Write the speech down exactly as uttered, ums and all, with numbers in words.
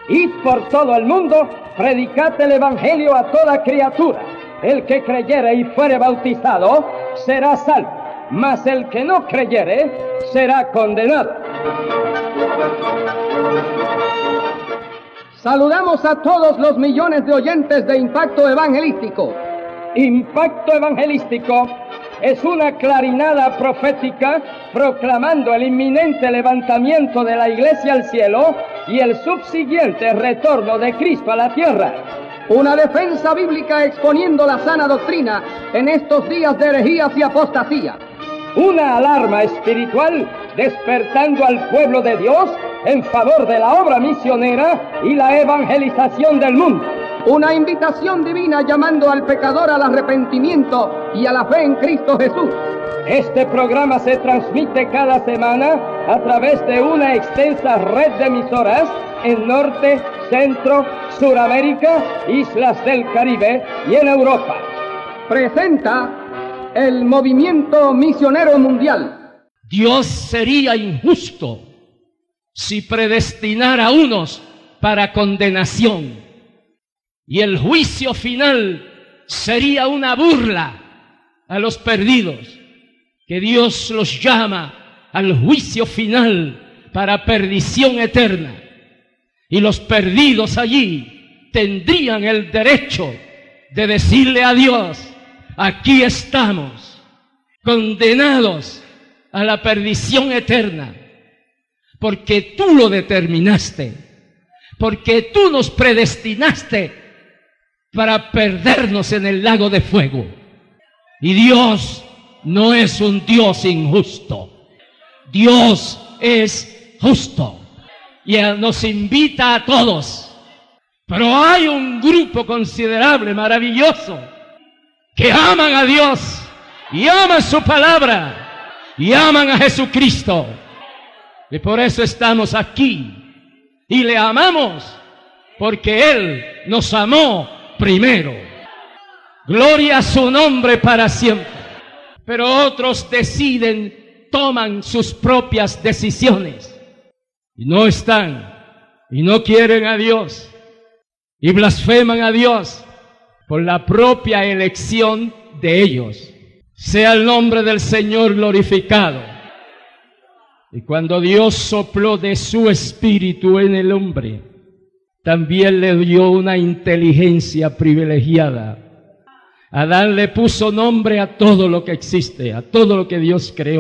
Id por todo el mundo, predicad el Evangelio a toda criatura. El que creyere y fuere bautizado será salvo, mas el que no creyere será condenado. Saludamos a todos los millones de oyentes de Impacto Evangelístico. Impacto Evangelístico es una clarinada profética proclamando el inminente levantamiento de la Iglesia al cielo y el subsiguiente retorno de Cristo a la tierra. Una defensa bíblica exponiendo la sana doctrina en estos días de herejías y apostasía. Una alarma espiritual despertando al pueblo de Dios en favor de la obra misionera y la evangelización del mundo. Una invitación divina llamando al pecador al arrepentimiento y a la fe en Cristo Jesús. Este programa se transmite cada semana a través de una extensa red de emisoras en Norte, Centro, Suramérica, Islas del Caribe y en Europa. Presenta el Movimiento Misionero Mundial. Dios sería injusto si predestinara a unos para condenación, y el juicio final sería una burla a los perdidos, que Dios los llama al juicio final para perdición eterna, y los perdidos allí tendrían el derecho de decirle a Dios: aquí estamos, condenados a la perdición eterna, porque tú lo determinaste, porque tú nos predestinaste para perdernos en el lago de fuego. Y Dios no es un Dios injusto. Dios es justo y Él nos invita a todos. Pero hay un grupo considerable, maravilloso, que aman a Dios y aman su palabra y aman a Jesucristo. Y por eso estamos aquí y le amamos, porque Él nos amó primero. Gloria a su nombre para siempre. Pero otros deciden, toman sus propias decisiones y no están y no quieren a Dios y blasfeman a Dios por la propia elección de ellos. Sea el nombre del Señor glorificado. Y cuando Dios sopló de su espíritu en el hombre, también le dio una inteligencia privilegiada. Adán le puso nombre a todo lo que existe, a todo lo que Dios creó.